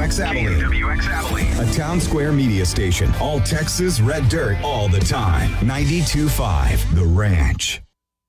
KUWX Abilene. KUWX Abilene. A Town Square media station. All Texas red dirt all the time. 92.5 The Ranch.